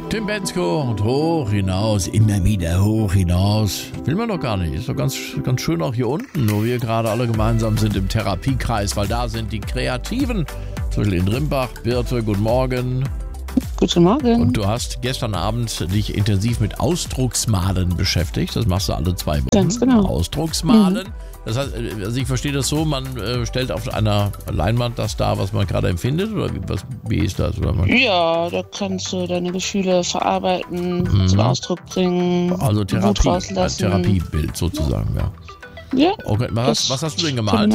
Tim Bendzko und hoch hinaus, immer wieder hoch hinaus. Will man doch gar nicht. Ist doch ganz schön auch hier unten, wo wir gerade alle gemeinsam sind im Therapiekreis, weil da sind die Kreativen. Zum Beispiel in Rimbach. Birte, guten Morgen. Guten Morgen. Und du hast gestern Abend dich intensiv mit Ausdrucksmalen beschäftigt. Das machst du alle 2 Wochen. Ganz genau. Ausdrucksmalen. Das heißt, also ich verstehe das so, man stellt auf einer Leinwand das dar, was man gerade empfindet, oder wie ist das? Oder ja, da kannst du deine Gefühle verarbeiten, zum Ausdruck bringen, also Wut rauslassen. Therapiebild sozusagen, ja. Ja. Okay, was hast du denn gemalt?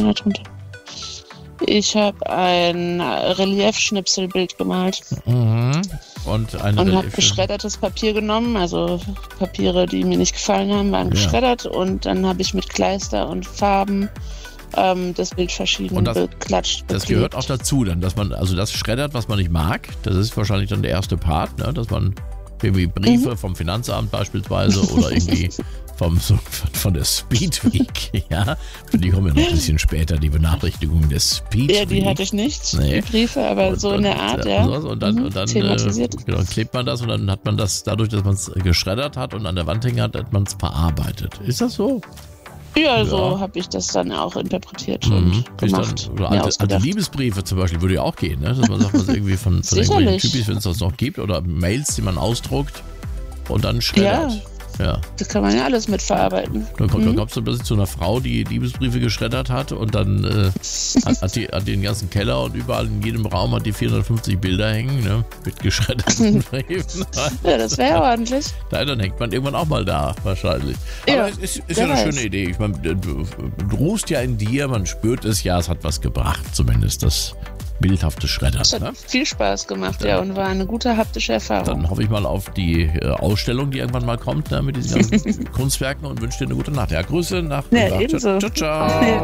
Ich habe ein Reliefschnipselbild gemalt. Mhm. Und habe geschreddertes Papier genommen, also Papiere, die mir nicht gefallen haben, waren geschreddert, und dann habe ich mit Kleister und Farben das Bild verschieden beklatscht. Das gehört auch dazu, dann, dass man also das schreddert, was man nicht mag. Das ist wahrscheinlich dann der erste Part, ne? Dass man irgendwie Briefe vom Finanzamt beispielsweise oder irgendwie von der Speed Week, ja. Für die kommen ja noch ein bisschen später, die Benachrichtigungen der Speed Week. Ja, die hatte ich nicht, die Briefe, aber und, so in der Art, ja. Und dann klebt man das und dann hat man das, dadurch, dass man es geschreddert hat und an der Wand hängen hat man es verarbeitet. Ist das so? Ja, so habe ich das dann auch interpretiert und gemacht. Oder alte Liebesbriefe zum Beispiel würde ja auch gehen, ne? Dass man sagt, was irgendwie von irgendwelchen Typis, wenn es das noch gibt, oder Mails, die man ausdruckt und dann schreddert. Ja. Das kann man ja alles mitverarbeiten. Dann kommst du plötzlich zu einer Frau, die Liebesbriefe geschreddert hat, und dann hat die den ganzen Keller und überall in jedem Raum hat die 450 Bilder hängen, ne? Mit geschredderten Briefen. Ja, das wäre ordentlich. Dann hängt man irgendwann auch mal da, wahrscheinlich. Ja, aber es ist ja eine schöne Idee. Ich meine, du ruhst ja in dir, man spürt es ja, es hat was gebracht, zumindest das bildhafte Schreddern. Das hat viel Spaß gemacht, und war eine gute haptische Erfahrung. Dann hoffe ich mal auf die Ausstellung, die irgendwann mal kommt, ne, mit diesen ganzen Kunstwerken, und wünsche dir eine gute Nacht. Ja, Grüße nach Rimbach. Ebenso. Ciao, ciao.